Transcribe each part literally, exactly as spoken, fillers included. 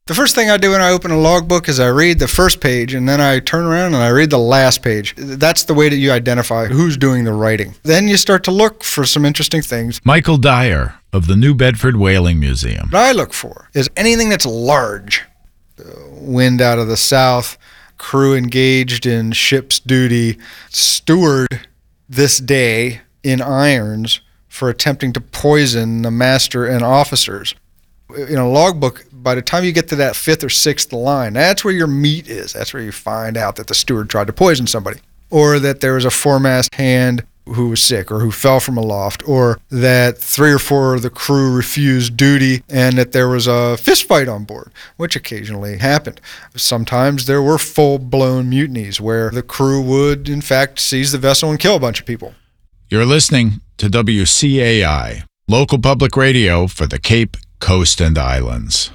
The first thing I do when I open a logbook is I read the first page, and then I turn around and I read the last page. That's the way that you identify who's doing the writing. Then you start to look for some interesting things. Michael Dyer of the New Bedford Whaling Museum. What I look for is anything that's large. Wind out of the south, crew engaged in ship's duty, steward this day in irons for attempting to poison the master and officers. In a logbook, by the time you get to that fifth or sixth line, that's where your meat is. That's where you find out that the steward tried to poison somebody, or that there was a foremast hand who was sick or who fell from aloft, or that three or four of the crew refused duty and that there was a fist fight on board, which occasionally happened. Sometimes there were full-blown mutinies where the crew would, in fact, seize the vessel and kill a bunch of people. You're listening to W C A I, local public radio for the Cape, Coast, and Islands.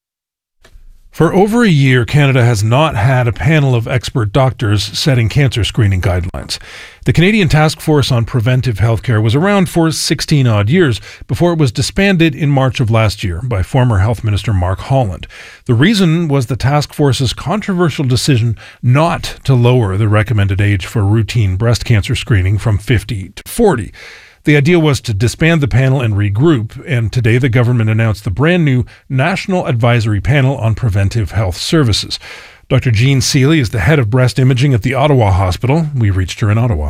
For over a year, Canada has not had a panel of expert doctors setting cancer screening guidelines. The Canadian Task Force on Preventive Healthcare was around for sixteen-odd years before it was disbanded in March of last year by former Health Minister Mark Holland. The reason was the task force's controversial decision not to lower the recommended age for routine breast cancer screening from fifty to forty. The idea was to disband the panel and regroup, and today the government announced the brand new National Advisory Panel on Preventive Health Services. Doctor Jean Seeley is the head of breast imaging at the Ottawa Hospital. We reached her in Ottawa.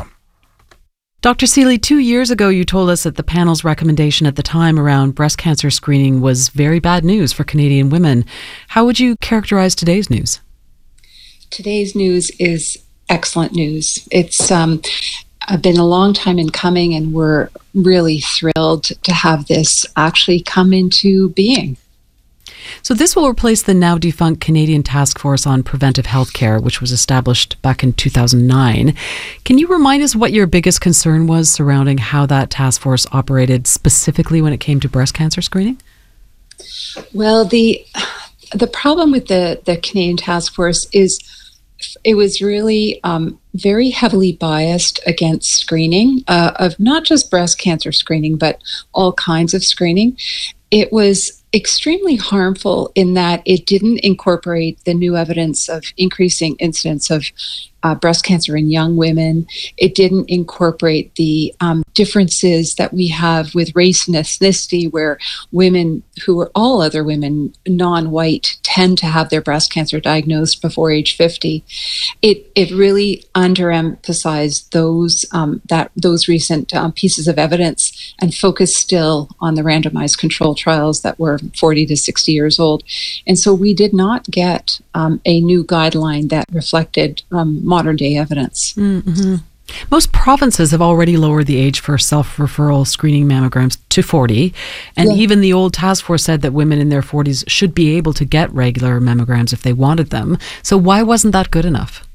Doctor Seeley, two years ago you told us that the panel's recommendation at the time around breast cancer screening was very bad news for Canadian women. How would you characterize today's news? Today's news is excellent news. It's um, been a long time in coming, and we're really thrilled to have this actually come into being. So this will replace the now defunct Canadian Task Force on Preventive Healthcare, which was established back in two thousand nine. Can you remind us what your biggest concern was surrounding how that task force operated specifically when it came to breast cancer screening? Well, the the problem with the, the Canadian Task Force is it was really um, very heavily biased against screening uh, of not just breast cancer screening, but all kinds of screening. It was extremely harmful in that it didn't incorporate the new evidence of increasing incidence of uh, breast cancer in young women. It didn't incorporate the um, differences that we have with race and ethnicity, where women who are all other women, non-white, tend to have their breast cancer diagnosed before age fifty. It it really underemphasized those um, that those recent um, pieces of evidence and focused still on the randomized control trials that were forty to sixty years old. And so we did not get um, a new guideline that reflected um, modern day evidence. Mm-hmm. Most provinces have already lowered the age for self-referral screening mammograms to forty. And yeah. Even the old task force said that women in their forties should be able to get regular mammograms if they wanted them. So why wasn't that good enough?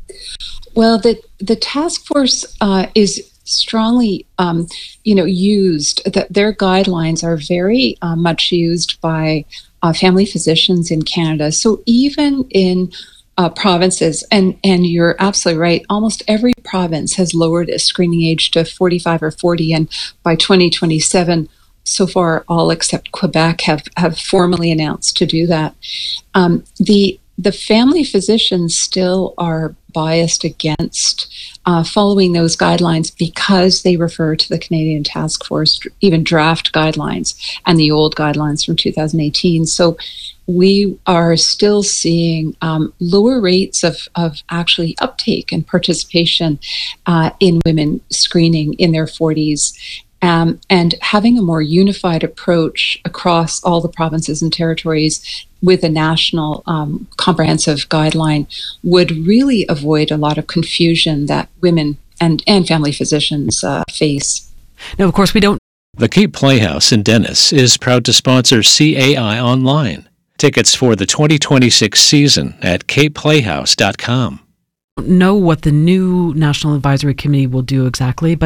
Well, the, the task force uh, is strongly, um, you know, used. The, their guidelines are very uh, much used by uh, family physicians in Canada. So even in uh, provinces, and, and you're absolutely right, almost every province has lowered a screening age to forty-five or forty, and by twenty twenty-seven, so far all except Quebec have, have formally announced to do that. Um, the The family physicians still are biased against uh, following those guidelines because they refer to the Canadian Task Force, even draft guidelines, and the old guidelines from two thousand eighteen. So we are still seeing um, lower rates of, of actually uptake and participation uh, in women screening in their forties. Um, and having a more unified approach across all the provinces and territories with a national um, comprehensive guideline would really avoid a lot of confusion that women and, and family physicians uh, face. Now, of course, we don't. The Cape Playhouse in Dennis is proud to sponsor C A I Online. Tickets for the twenty twenty-six season at cape playhouse dot com. Know what the new National Advisory Committee will do exactly, but